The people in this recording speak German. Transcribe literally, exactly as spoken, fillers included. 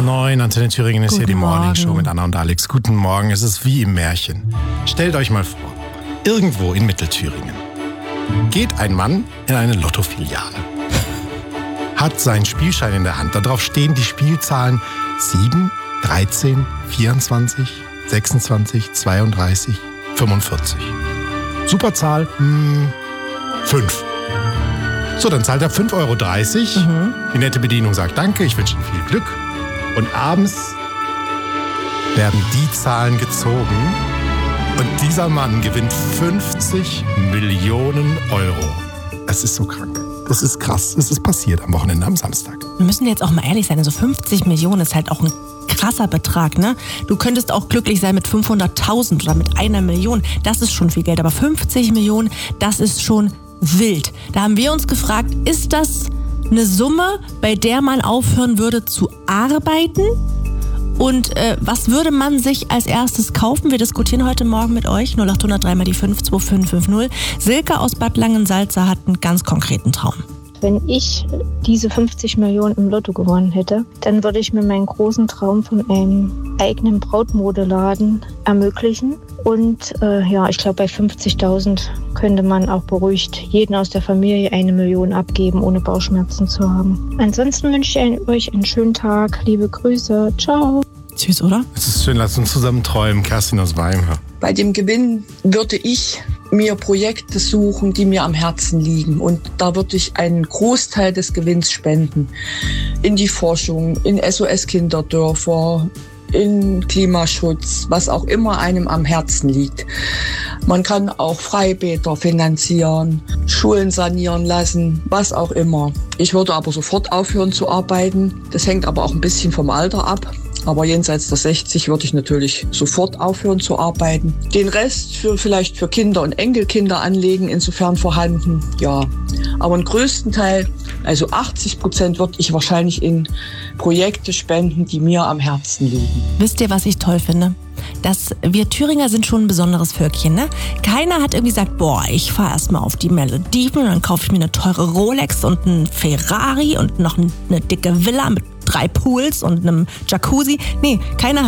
neun, Antenne Thüringen ist Guten hier die Morning Morgen. Show mit Anna und Alex. Guten Morgen, es ist wie im Märchen. Stellt euch mal vor, irgendwo in Mittelthüringen geht ein Mann in eine Lottofiliale, hat seinen Spielschein in der Hand. Darauf stehen die Spielzahlen sieben, dreizehn, vierundzwanzig, sechsundzwanzig, zweiunddreißig, fünfundvierzig. Superzahl, hm, fünf. So, dann zahlt er fünf Euro dreißig. Mhm. Die nette Bedienung sagt Danke, ich wünsche Ihnen viel Glück. Und abends werden die Zahlen gezogen und dieser Mann gewinnt fünfzig Millionen Euro. Das ist so krank. Das ist krass. Das ist passiert am Wochenende, am Samstag. Wir müssen jetzt auch mal ehrlich sein, also fünfzig Millionen ist halt auch ein krasser Betrag, ne? Du könntest auch glücklich sein mit fünfhunderttausend oder mit einer Million. Das ist schon viel Geld, aber fünfzig Millionen, das ist schon wild. Da haben wir uns gefragt, ist das eine Summe, bei der man aufhören würde zu arbeiten? Und äh, was würde man sich als erstes kaufen? Wir diskutieren heute Morgen mit euch. null acht null null drei mal die fünf zwei fünf fünf null. Silke aus Bad Langensalza hat einen ganz konkreten Traum. Wenn ich diese fünfzig Millionen im Lotto gewonnen hätte, dann würde ich mir meinen großen Traum von einem eigenen Brautmodeladen ermöglichen. Und äh, ja, ich glaube, bei fünfzigtausend könnte man auch beruhigt jeden aus der Familie eine Million abgeben, ohne Bauchschmerzen zu haben. Ansonsten wünsche ich euch einen schönen Tag. Liebe Grüße. Ciao. Süß, oder? Es ist schön, lasst uns zusammen träumen. Kerstin aus Weimar. Bei dem Gewinn würde ich mir Projekte suchen, die mir am Herzen liegen. Und da würde ich einen Großteil des Gewinns spenden. In die Forschung, in S O S-Kinderdörfer, in Klimaschutz, was auch immer einem am Herzen liegt. Man kann auch Freibäder finanzieren, Schulen sanieren lassen, was auch immer. Ich würde aber sofort aufhören zu arbeiten. Das hängt aber auch ein bisschen vom Alter ab. Aber jenseits der sechzig würde ich natürlich sofort aufhören zu arbeiten. Den Rest für vielleicht für Kinder und Enkelkinder anlegen, insofern vorhanden, ja. Aber den größten Teil, also achtzig Prozent, würde ich wahrscheinlich in Projekte spenden, die mir am Herzen liegen. Wisst ihr, was ich toll finde? Dass wir Thüringer sind schon ein besonderes Völkchen, ne? Keiner hat irgendwie gesagt, boah, ich fahre erstmal auf die Malediven und dann kaufe ich mir eine teure Rolex und einen Ferrari und noch eine dicke Villa mit drei Pools und einem Jacuzzi. Nee, keiner